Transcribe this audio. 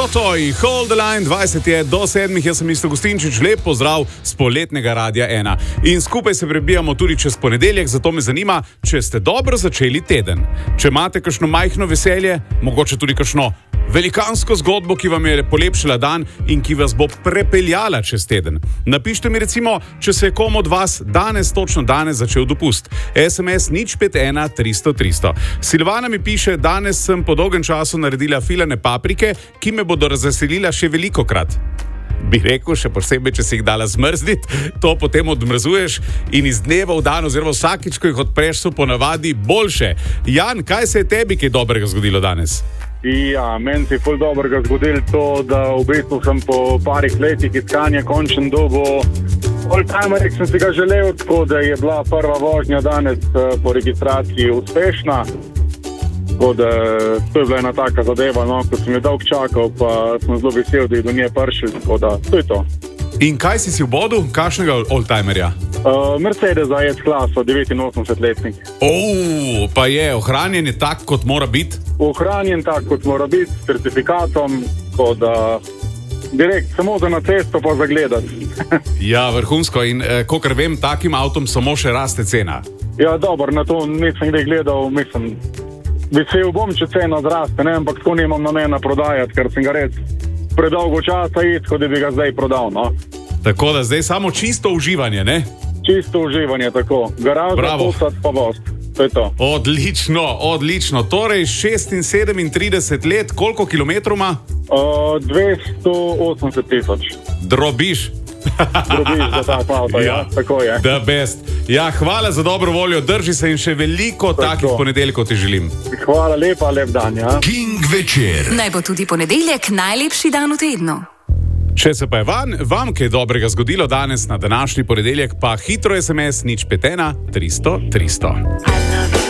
Toto in Hold the Line, 20 je do 7, jaz sem Isto Gustinčič, lep pozdrav z poletnega Radia 1. In skupaj se prebijamo tudi čez ponedeljek, zato me zanima, če ste dobro začeli teden. Če imate kakšno majhno veselje, mogoče tudi kakšno velikansko zgodbo, ki vam je polepšala dan in ki vas bo prepeljala čez teden. Napišite mi recimo, če se je komu od vas točno danes začel dopust. SMS 051 300 300. Silvana mi piše, danes sem po dolgem času naredila filane paprike, ki me bodo razveselila še velikokrat. Bi rekel, še posebej, če si jih dala zmrzniti, to potem odmrzuješ in iz dneva v dan oziroma vsakič, ko jih odpreš, so ponavadi boljše. Jan, kaj se je tebi kaj dobrega zgodilo danes? Ja, meni se je ful dobrega zgodilo to, da v bistvu sem po parih letih iskanja končno dobil oldtimer, ki sem si ga želel, tako da je bila prva vožnja danes po registraciji uspešna. Tako da to je bila ena taka zadeva, no, ko sem jo dolgo čakal, pa sem zelo vesel, da je do nje prišel, tako da to je to. In kaj si v bodu? Kakšnega oldtimerja? Mercedes S-klaso, 89-letnik. Pa je, ohranjen je tak, kot mora biti? Ohranjen tak, kot mora biti, s certifikatom, tako da direkt samo za na cesto pa zagledati. Ja, vrhunsko in kakor vem, takim avtom samo še raste cena. Ja, dobro, na to nisem kdaj gledal, mislim, vesel bom, če cena zraste, ne, ampak tako nimam namena prodajati, ker sem ga res predolgo časa tako da bi ga zdaj prodal, no. Tako da zdaj samo čisto uživanje, ne? Čisto uživanje, tako. Garaža, posad pa voz. To je to. Odlično, odlično. Torej 36 let, koliko kilometrov ima? 280 tisoč. Drobiš. Drobiš za ta avto, ja, tako je. The best. Ja, hvala za dobro voljo, drži se in še veliko takih ponedeljkov ti želim. Hvala lepa, lep dan, ja. King večer. Naj bo tudi ponedeljek najlepši dan v tednu. Če se pa je vam kaj dobrega zgodilo danes na današnji ponedeljek, pa hitro SMS 051 300 300.